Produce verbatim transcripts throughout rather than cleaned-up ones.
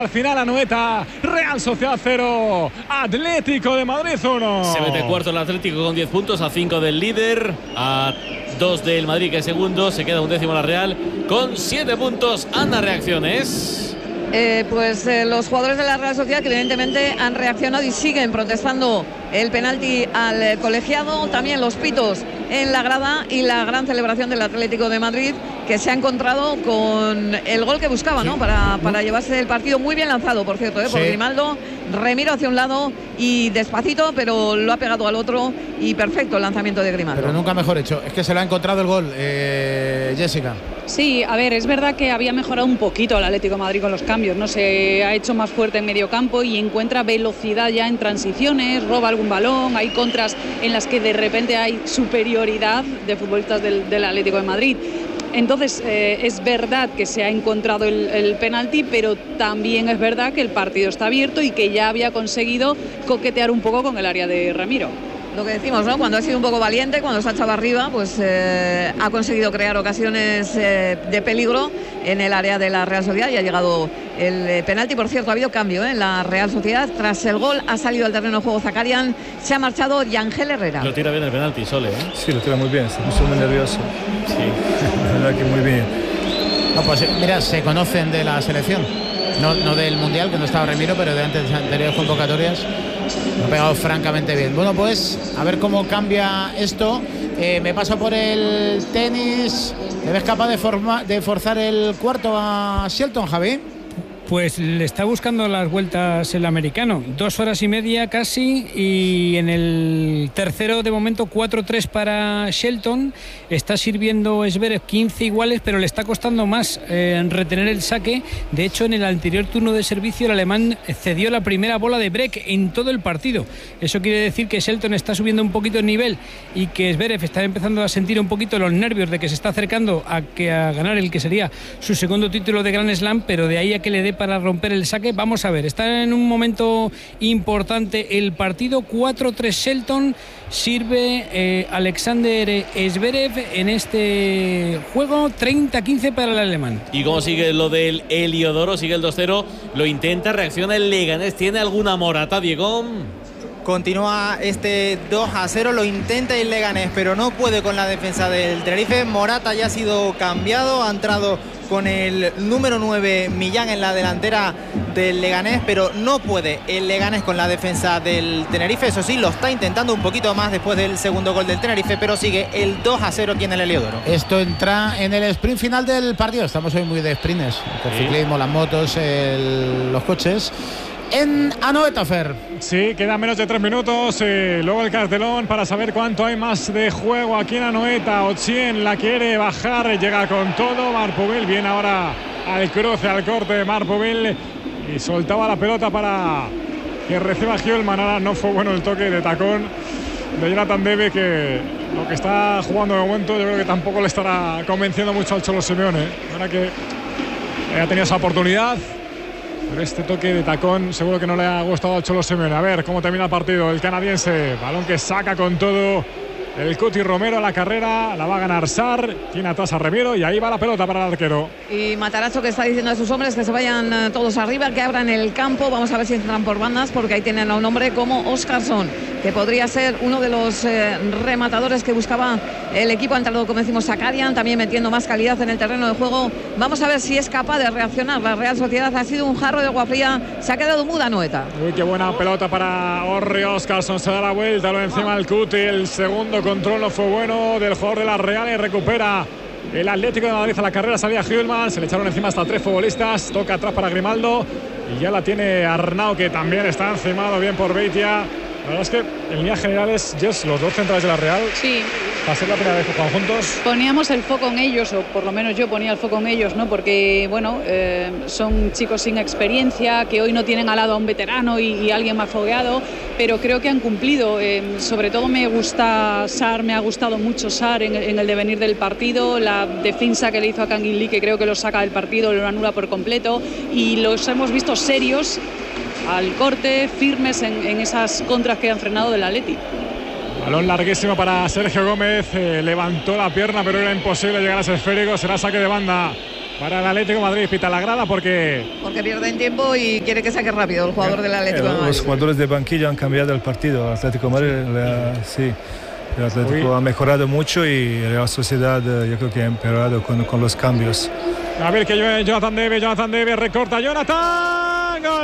Al final Anoeta, Real Sociedad cero, Atlético de Madrid uno. Se mete cuarto el Atlético con diez puntos, a cinco del líder, a dos del Madrid que es segundo, se queda un décimo la Real con siete puntos. Ana, reacciones. Eh, pues eh, los jugadores de la Real Sociedad que evidentemente han reaccionado y siguen protestando el penalti al eh, colegiado, también los pitos en la grada y la gran celebración del Atlético de Madrid, que se ha encontrado con el gol que buscaba, ¿no? Para, para llevarse el partido. Muy bien lanzado, por cierto, ¿eh? Por sí. Grimaldo. Remiro hacia un lado y despacito, pero lo ha pegado al otro y perfecto el lanzamiento de Grimaldo. Pero nunca mejor hecho. Es que se lo ha encontrado el gol, eh, Jessica. Sí, a ver, es verdad que había mejorado un poquito el Atlético de Madrid con los cambios, ¿no? Se ha hecho más fuerte en medio campo y encuentra velocidad ya en transiciones, roba algún balón, hay contras en las que de repente hay superioridad de futbolistas del, del Atlético de Madrid. Entonces, eh, es verdad que se ha encontrado el, el penalti, pero también es verdad que el partido está abierto y que ya había conseguido coquetear un poco con el área de Ramiro. Lo que decimos, ¿no? Cuando ha sido un poco valiente, cuando se ha echado arriba, pues eh, ha conseguido crear ocasiones eh, de peligro en el área de la Real Sociedad y ha llegado el eh, penalti. Por cierto, ha habido cambio ¿eh? en la Real Sociedad. Tras el gol ha salido al terreno de juego Zakarian, se ha marchado Yangel Herrera. Lo tira bien el penalti, Sole, ¿eh? Sí, lo tira muy bien, se puso muy nervioso. Sí. La verdad que muy bien. No, pues mira, se conocen de la selección. No, no del Mundial, que no estaba Remiro, pero de antes de anteriores convocatorias. Lo ha pegado francamente bien. Bueno, pues a ver cómo cambia esto. Eh, me paso por el tenis. ¿Te ves capaz de, forma, de forzar el cuarto a Shelton, Javi? Pues le está buscando las vueltas el americano. Dos horas y media casi. Y en el tercero, de momento, cuatro tres para Shelton. Está sirviendo Zverev quince iguales, pero le está costando más eh, retener el saque. De hecho, en el anterior turno de servicio, el alemán cedió la primera bola de break en todo el partido. Eso quiere decir que Shelton está subiendo un poquito el nivel y que Zverev está empezando a sentir un poquito los nervios de que se está acercando a, que, a ganar el que sería su segundo título de Grand Slam, pero de ahí a que le dé para romper el saque, vamos a ver, está en un momento importante el partido. Cuatro tres Shelton, sirve eh, Alexander Zverev en este juego. Treinta quince para el alemán. ¿Y cómo sigue lo del Heliodoro? Sigue el dos cero, lo intenta, reacciona el Leganés. ¿Tiene alguna morata, Diego? Continúa este dos a cero, lo intenta el Leganés, pero no puede con la defensa del Tenerife. Morata ya ha sido cambiado, ha entrado con el número nueve Millán en la delantera del Leganés, pero no puede el Leganés con la defensa del Tenerife. Eso sí, lo está intentando un poquito más después del segundo gol del Tenerife, pero sigue el dos a cero aquí en el Heliodoro. Esto entra en el sprint final del partido. Estamos hoy muy de sprints, el sí. ciclismo, las motos, el, los coches. En Anoeta, Fer. Sí, quedan menos de tres minutos. Eh, luego el cartelón para saber cuánto hay más de juego aquí en Anoeta. Ochien la quiere bajar, llega con todo. Marpubil viene ahora al cruce, al corte de Marpubil y soltaba la pelota para que reciba Hjulman. Ahora no fue bueno el toque de tacón de Jonathan Debe, que lo que está jugando de momento yo creo que tampoco le estará convenciendo mucho al Cholo Simeone. Ahora que ha tenido esa oportunidad, pero este toque de tacón seguro que no le ha gustado al Cholo Simeone. A ver cómo termina el partido. El canadiense, balón que saca con todo el Cuti Romero a la carrera, la va a ganar Sarr, tiene atrás a Remiro y ahí va la pelota para el arquero. Y Matarazzo, que está diciendo a sus hombres que se vayan uh, todos arriba, que abran el campo. Vamos a ver si entran por bandas, porque ahí tienen a un hombre como Óscarsson, que podría ser uno de los eh, rematadores que buscaba el equipo. Ha entrado, como decimos, Zakarian, también metiendo más calidad en el terreno de juego. Vamos a ver si es capaz de reaccionar. La Real Sociedad ha sido un jarro de agua fría, se ha quedado muda Anoeta. Uy, qué buena pelota para Orri. Óscarsson se da la vuelta, lo encima el Cuti. El segundo control no fue bueno del jugador de la Real y recupera el Atlético de Madrid a la carrera. Salía Hjulman, se le echaron encima hasta tres futbolistas. Toca atrás para Grimaldo y ya la tiene Arnau, que también está encimado bien por Beitia. La verdad es que en líneas generales, Jess, los dos centrales de la Real, sí, va a ser la primera vez que juegan juntos. Poníamos el foco en ellos, o por lo menos yo ponía el foco en ellos, ¿no? Porque, bueno, eh, son chicos sin experiencia, que hoy no tienen al lado a un veterano y, y alguien más fogueado, pero creo que han cumplido. Eh, sobre todo me gusta Sarr, me ha gustado mucho Sarr en, en el devenir del partido, la defensa que le hizo a Kangin Lee, que creo que lo saca del partido, lo anula por completo, y los hemos visto serios al corte, firmes en, en esas contras que han frenado del Atleti. Balón larguísimo para Sergio Gómez, eh, levantó la pierna pero era imposible llegar a ese esférico. Será saque de banda para el Atlético de Madrid. Pita la grada porque... Porque pierden tiempo y quiere que saque rápido el jugador del Atlético de Madrid. Los jugadores de banquillo han cambiado el partido. El Atlético de Madrid, la, sí. El Atlético Uy. ha mejorado mucho y la Sociedad yo creo que ha empeorado con, con los cambios. A ver que Jonathan David, Jonathan David recorta, Jonathan, gol,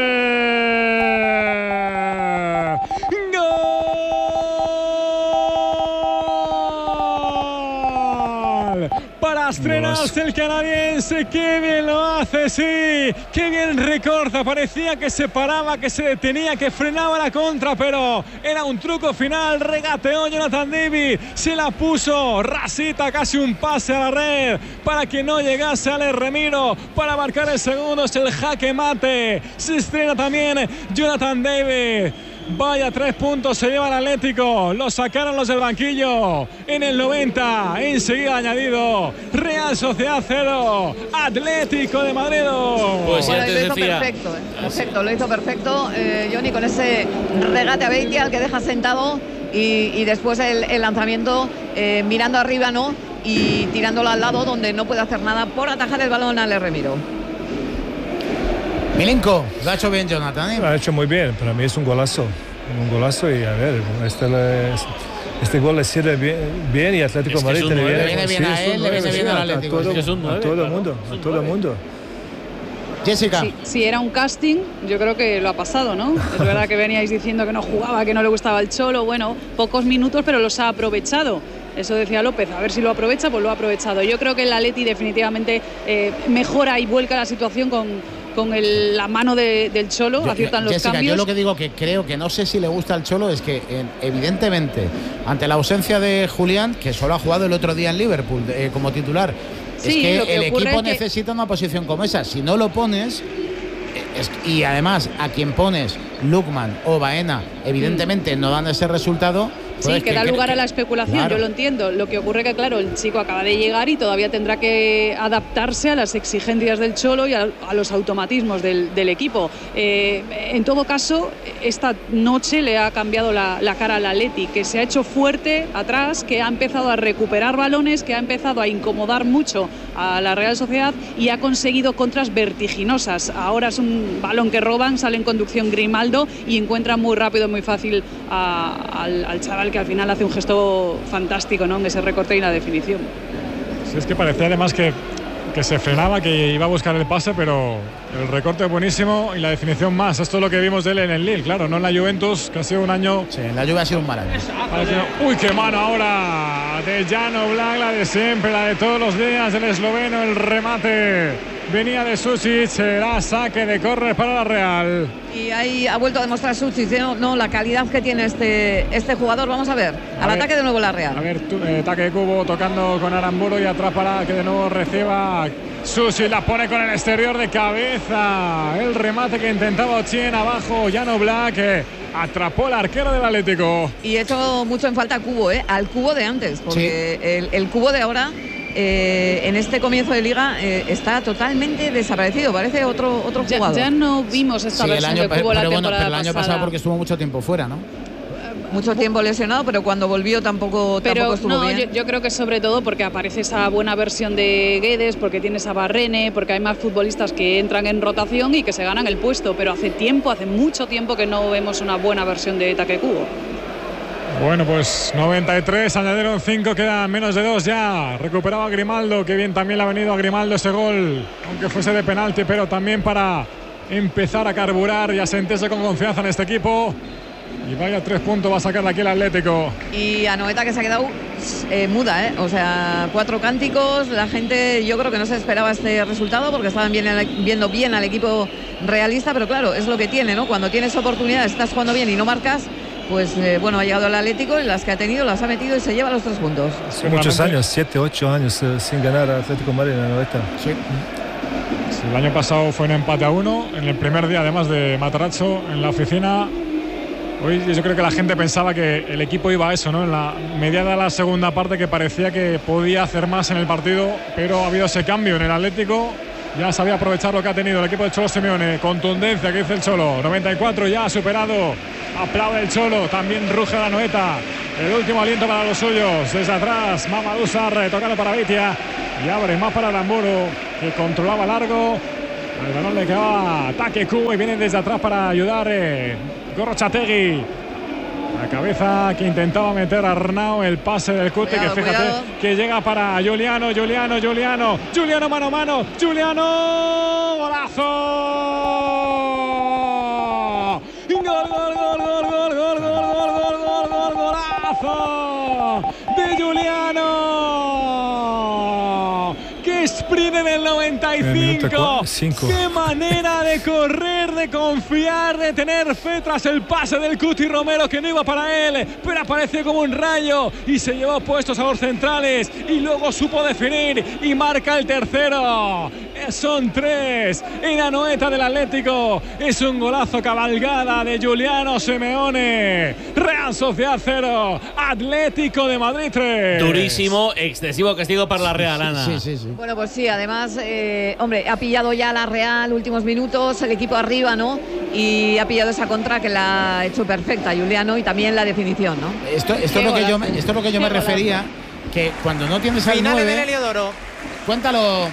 gol, para estrenarse el canadiense, qué bien lo hace, sí, qué bien recorta, parecía que se paraba, que se detenía, que frenaba la contra, pero era un truco final, regateó Jonathan David, se la puso rasita, casi un pase a la red, para que no llegase Alex Remiro, para marcar el segundo, es el jaque mate, se estrena también Jonathan David. Vaya, tres puntos se lleva el Atlético. Lo sacaron los del banquillo en el noventa. Enseguida añadido. Real Sociedad cero. Atlético de Madrid. Pues bueno, ya lo hizo decía. perfecto, ¿eh? perfecto, lo hizo perfecto, eh, Johnny, con ese regate a Beitty al que deja sentado y, y después el, el lanzamiento eh, mirando arriba, ¿no? Y tirándolo al lado donde no puede hacer nada por atajar el balón a Alex Remiro. Milinko, lo ha hecho bien Jonathan, ¿eh? Lo ha hecho muy bien, para mí es un golazo, un golazo y a ver, este, le, este gol le sirve bien, bien y Atlético de Madrid le viene, viene bien sí, a él, le viene bien al Atlético. A todo, es un nueve, a todo claro. el mundo, a todo el mundo. Jessica. Si, si era un casting, yo creo que lo ha pasado, ¿no? Es verdad que veníais diciendo que no jugaba, que no le gustaba el Cholo, bueno, pocos minutos, pero los ha aprovechado. Eso decía López, a ver si lo aprovecha, pues lo ha aprovechado. Yo creo que el Atleti definitivamente eh, mejora y vuelca la situación con, con el, la mano de, del Cholo, yo, aciertan los Jessica, cambios. Yo lo que digo que creo que no sé si le gusta al Cholo es que eh, evidentemente ante la ausencia de Julián, que solo ha jugado el otro día en Liverpool eh, como titular, sí, es que, que el equipo que... necesita una posición como esa. Si no lo pones, es, y además a quien pones, Lookman o Baena, evidentemente mm. no dan ese resultado. Sí, pues que, que da lugar que, a la especulación, claro. Yo lo entiendo. Lo que ocurre que, claro, el chico acaba de llegar y todavía tendrá que adaptarse a las exigencias del Cholo y a, a los automatismos del, del equipo. Eh, en todo caso, esta noche le ha cambiado la, la cara al Atleti, que se ha hecho fuerte atrás, que ha empezado a recuperar balones, que ha empezado a incomodar mucho a la Real Sociedad y ha conseguido contras vertiginosas. Ahora es un balón que roban, sale en conducción Grimaldo y encuentra muy rápido, muy fácil a, al, al chaval, que al final hace un gesto fantástico, ¿no? En ese recorte y la definición. Sí, es que parecía además que, que se frenaba, que iba a buscar el pase, pero el recorte es buenísimo y la definición más. Esto es lo que vimos de él en el Lille, claro, no en la Juventus, que ha sido un año... Sí, en la Juve ha sido un mal año. Uy, qué mano ahora de Jan Oblak, la de siempre, la de todos los días, el esloveno, el remate. Venía de Susic, será saque de córner para la Real. Y ahí ha vuelto a demostrar Susic, ¿no? no la calidad que tiene este, este jugador. Vamos a ver, a al ver, ataque de nuevo la Real. A ver, tu, eh, ataque de Cubo tocando con Aramburu y atrás para que de nuevo reciba Susic, la pone con el exterior de cabeza. El remate que intentaba Otsien abajo, Jan Oblak, que atrapó al arquero del Atlético. Y he hecho mucho en falta Cubo, ¿eh? Al Cubo de antes, porque sí. el, el Cubo de ahora... Eh, en este comienzo de liga eh, está totalmente desaparecido, parece otro otro ya, jugador. Ya no vimos esta sí, versión año, de Cubo pero, la pero temporada bueno, pero el año pasada. pasado porque estuvo mucho tiempo fuera, ¿no? Mucho tiempo lesionado, pero cuando volvió tampoco, pero tampoco estuvo no, bien. Yo, yo creo que sobre todo porque aparece esa buena versión de Guedes, porque tienes a Barrene, porque hay más futbolistas que entran en rotación y que se ganan el puesto, pero hace tiempo, hace mucho tiempo que no vemos una buena versión de Take Cubo. Bueno, pues noventa y tres, añadieron cinco, quedan menos de dos ya. Recuperaba a Grimaldo, que bien también le ha venido a Grimaldo ese gol, aunque fuese de penalti, pero también para empezar a carburar y a sentirse con confianza en este equipo. Y vaya, tres puntos va a sacar de aquí el Atlético. Y Anoeta, que se ha quedado eh, muda, ¿eh? O sea, cuatro cánticos. La gente, yo creo que no se esperaba este resultado porque estaban bien, viendo bien al equipo realista, pero claro, es lo que tiene, ¿no? Cuando tienes oportunidades, estás jugando bien y no marcas, pues eh, bueno, ha llegado el Atlético y las que ha tenido las ha metido y se lleva los tres puntos. Muchos años, siete, ocho años eh, sin ganar a Atlético Madrid en la noventa. Sí. Sí, el año pasado fue un empate a uno en el primer día, además de Matarazzo en la oficina. Hoy yo creo que la gente pensaba que el equipo iba a eso, ¿no? En la mediada de la segunda parte, que parecía que podía hacer más en el partido, pero ha habido ese cambio en el Atlético. Ya sabía aprovechar lo que ha tenido el equipo de Cholo Simeone. Contundencia que dice el Cholo. noventa y cuatro ya ha superado. Aplaude el Cholo. También ruge la Anoeta. El último aliento para los suyos. Desde atrás, Mamadou Sarr tocando para Beitia. Y abre más para Aramburu. que controlaba largo. Al balón le quedaba ataque Q y vienen desde atrás para ayudar eh, Gorrotxategi. La cabeza que intentaba meter a Arnau, el pase del Cuti, que fíjate cuidado. Que llega para Juliano, Juliano, Juliano, Juliano mano a mano, Juliano, golazo. Gol, gol, gol, gol, gol, gol, gol, gol, gol, gol, gol, golazo de Juliano. ¡Qué sprint en el noventa y cinco! ¡Qué manera de correr, de confiar, de tener fe tras el pase del Cuti Romero, que no iba para él, pero apareció como un rayo y se llevó puestos a los centrales y luego supo definir y marca el tercero. Son tres en Anoeta del Atlético. Es un golazo cabalgada de Giuliano Simeone. Real Sociedad cero, Atlético de Madrid tres. Durísimo, excesivo castigo para la Real, Ana. Sí, sí, sí. Bueno, pues sí, además, eh, hombre, ha pillado ya la Real últimos minutos, el equipo arriba, ¿no? Y ha pillado esa contra que la ha hecho perfecta Giuliano, y también la definición, ¿no? Esto, esto, es, lo que yo, esto es lo que yo me refería, que cuando no tienes al Finales nueve... del Heliodoro. Cuéntalo.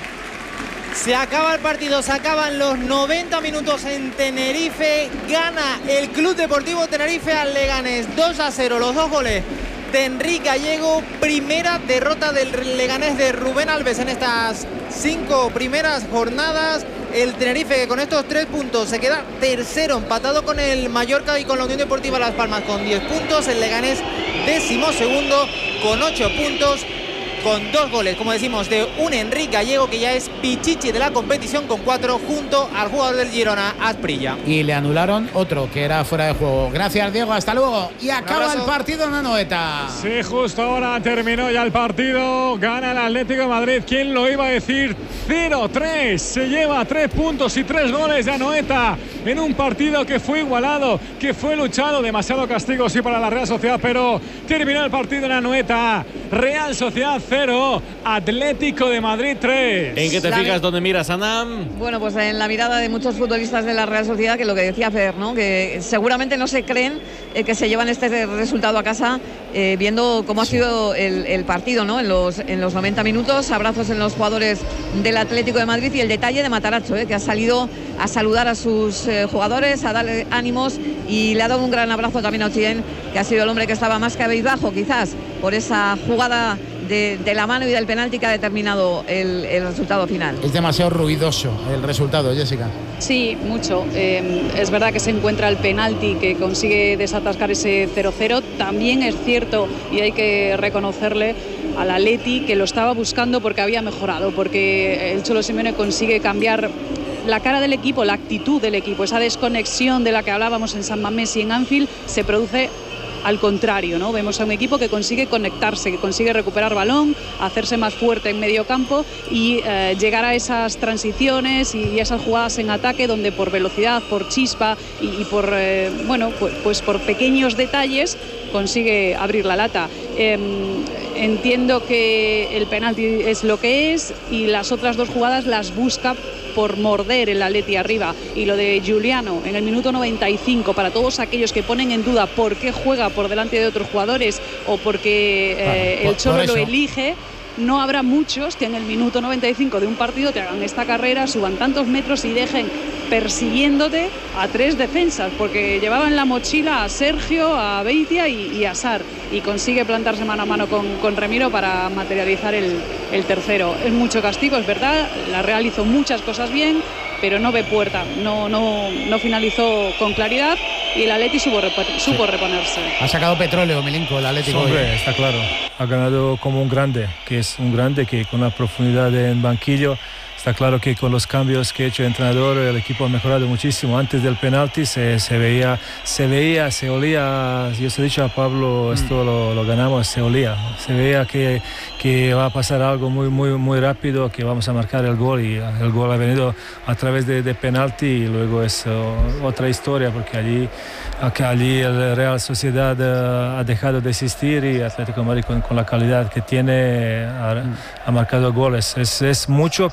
Se acaba el partido, se acaban los noventa minutos en Tenerife. Gana el Club Deportivo Tenerife al Leganés dos a cero. Los dos goles de Enrique Gallego. Primera derrota del Leganés de Rubén Alves en estas cinco primeras jornadas. El Tenerife, que con estos tres puntos se queda tercero, empatado con el Mallorca y con la Unión Deportiva Las Palmas con diez puntos. El Leganés décimo segundo con ocho puntos. Con dos goles, como decimos, de un Enrique Gallego, que ya es pichichi de la competición, con cuatro, junto al jugador del Girona, Asprilla. Y le anularon otro que era fuera de juego. Gracias, Diego, hasta luego. Y acaba el partido en Anoeta. Sí, justo ahora terminó ya el partido. Gana el Atlético de Madrid. ¿Quién lo iba a decir? cero tres. Se lleva tres puntos y tres goles de Anoeta en un partido que fue igualado, que fue luchado. Demasiado castigo, sí, para la Real Sociedad, pero terminó el partido en Anoeta. Real Sociedad cero, Atlético de Madrid tres. ¿En qué te la fijas? ¿Dónde miras, Ana? Bueno, pues en la mirada de muchos futbolistas de la Real Sociedad, que lo que decía Fer, ¿no? Que seguramente no se creen eh, que se llevan este resultado a casa, eh, viendo cómo ha sido el, el partido, ¿no? En los, en los noventa minutos. Abrazos en los jugadores del Atlético de Madrid y el detalle de Matarazzo, ¿eh? Que ha salido a saludar a sus eh, jugadores, a darle ánimos, y le ha dado un gran abrazo también a Ochieng, que ha sido el hombre que estaba más cabizbajo, quizás, por esa jugada De, de la mano y del penalti que ha determinado el, el resultado final. Es demasiado ruidoso el resultado, Jessica. Sí, mucho. Eh, es verdad que se encuentra el penalti que consigue desatascar ese cero cero. También es cierto, y hay que reconocerle al Atleti, que lo estaba buscando porque había mejorado, porque el Cholo Simeone consigue cambiar la cara del equipo, la actitud del equipo. Esa desconexión de la que hablábamos en San Mamés y en Anfield se produce al contrario, ¿no? Vemos a un equipo que consigue conectarse, que consigue recuperar balón, hacerse más fuerte en medio campo y eh, llegar a esas transiciones y esas jugadas en ataque donde por velocidad, por chispa y, y por eh, bueno, pues, pues por pequeños detalles consigue abrir la lata. Eh, entiendo que el penalti es lo que es y las otras dos jugadas las busca por morder el Atleti arriba, y lo de Giuliano en el minuto noventa y cinco, para todos aquellos que ponen en duda por qué juega por delante de otros jugadores o porque eh, vale, por, el Cholo lo elige, no habrá muchos que en el minuto noventa y cinco de un partido te hagan esta carrera, suban tantos metros y dejen persiguiéndote a tres defensas, porque llevaban la mochila a Sergio, a Beitia y, y a Sar, y consigue plantarse mano a mano con, con Remiro para materializar el, el tercero. Es mucho castigo, es verdad, la Real hizo muchas cosas bien, pero no ve puerta, no, no, no finalizó con claridad, y el Atleti supo, supo reponerse. Ha sacado petróleo, Milinko, el Atlético. Sí, hombre, está claro. Ha ganado como un grande, que es un grande que con la profundidad en banquillo. Está claro que con los cambios que ha hecho el entrenador, el equipo ha mejorado muchísimo. Antes del penalti se, se veía, se veía, se olía. Yo se he dicho a Pablo, esto mm. lo, lo ganamos, se olía. Se veía que, que va a pasar algo muy, muy, muy rápido, que vamos a marcar el gol, y el gol ha venido a través de, de penalti, y luego es uh, otra historia, porque allí, allí el Real Sociedad uh, ha dejado de existir, y Atlético de Madrid con, con la calidad que tiene ha, mm. ha marcado goles. Es, es mucho, pero, pero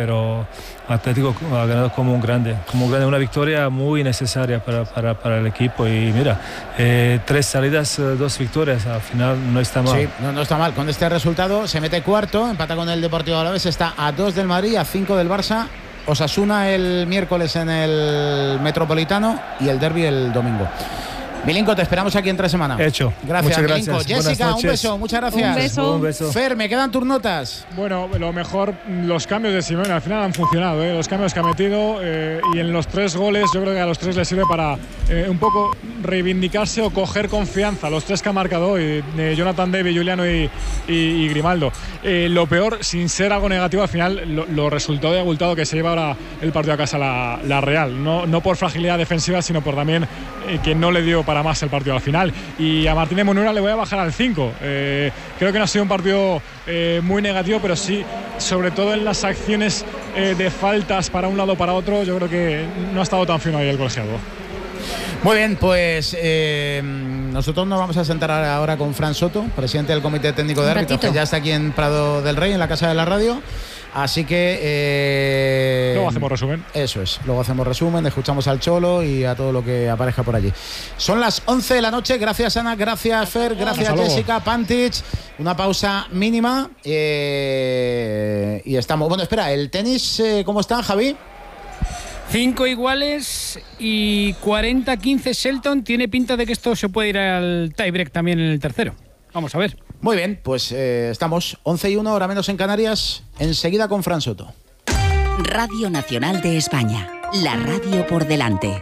pero Atlético ha ganado como un grande, como un grande, una victoria muy necesaria para, para, para el equipo. Y mira, eh, tres salidas, dos victorias, al final no está mal. Sí, no, no está mal. Con este resultado se mete cuarto, empata con el Deportivo Alavés, está a dos del Madrid, a cinco del Barça. Osasuna el miércoles en el Metropolitano y el derbi el domingo. Milinko, te esperamos aquí entre semana. Hecho. Gracias, Muchas gracias. Milinko. Jessica, un beso, muchas gracias. Un beso. Un beso. Fer, me quedan tus notas. Bueno, lo mejor, los cambios de Simeone al final han funcionado, ¿eh? Los cambios que ha metido eh, y en los tres goles yo creo que a los tres les sirve para eh, un poco reivindicarse o coger confianza. Los tres que ha marcado hoy, eh, Jonathan David, Juliano y, y, y Grimaldo. Eh, lo peor, sin ser algo negativo, al final lo, lo resultó de abultado que se lleva ahora el partido a casa la, la Real. No, no por fragilidad defensiva, sino por también eh, que no le dio para más el partido al final. Y a Martínez Monura le voy a bajar al cinco. Eh, creo que no ha sido un partido eh, muy negativo, pero sí, sobre todo en las acciones eh, de faltas para un lado o para otro, yo creo que no ha estado tan fino ahí el colegiado. Muy bien, pues eh, nosotros nos vamos a sentar ahora con Fran Soto, presidente del Comité Técnico de Árbitros, que ya está aquí en Prado del Rey, en la Casa de la Radio. Así que eh, luego hacemos resumen. Eso es, luego hacemos resumen, escuchamos al Cholo y a todo lo que aparezca por allí. Son las once de la noche, gracias Ana, gracias Fer, gracias Hasta Jessica, luego. Pantic. Una pausa mínima eh, y estamos. Bueno, espera, ¿el tenis eh, cómo está, Javi? Cinco iguales y cuarenta quince Shelton. Tiene pinta de que esto se puede ir al tiebreak también en el tercero. Vamos a ver. Muy bien, pues eh, estamos once y uno, hora menos en Canarias. Enseguida con Fran Soto. Radio Nacional de España. La radio por delante.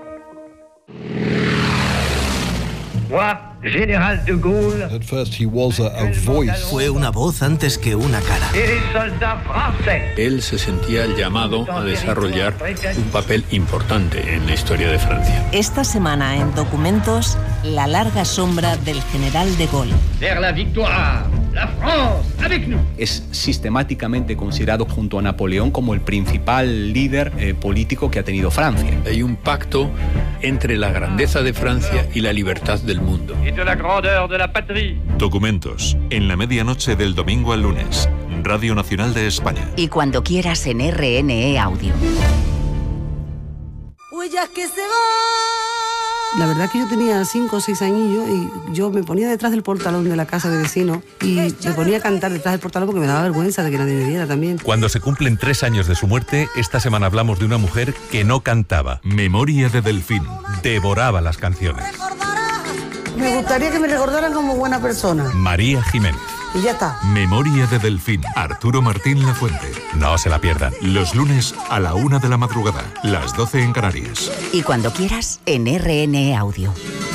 General de Gaulle. At first he was a, a voice. Fue una voz antes que una cara. Él se sentía llamado a desarrollar un papel importante en la historia de Francia. Esta semana en Documentos, la larga sombra del general de Gaulle. Vers la victoire, la France, avec nous. Es sistemáticamente considerado junto a Napoleón como el principal líder eh, político que ha tenido Francia. Hay un pacto entre la grandeza de Francia y la libertad del mundo. De la grandeur de la patrie. Documentos, en la medianoche del domingo al lunes. Radio Nacional de España. Y cuando quieras en R N E Audio. Huellas que se van. La verdad que yo tenía cinco o seis añillos y yo me ponía detrás del portalón de la casa de vecino y me ponía a cantar detrás del portalón porque me daba vergüenza de que nadie me viera también. Cuando se cumplen tres años de su muerte, esta semana hablamos de una mujer que no cantaba. Memoria de Delfín. Devoraba las canciones. Me gustaría que me recordaran como buena persona. María Jiménez. Y ya está. Memoria de Delfín. Arturo Martín Lafuente. No se la pierdan. Los lunes a la una de la madrugada, las doce en Canarias. Y cuando quieras en R N E Audio.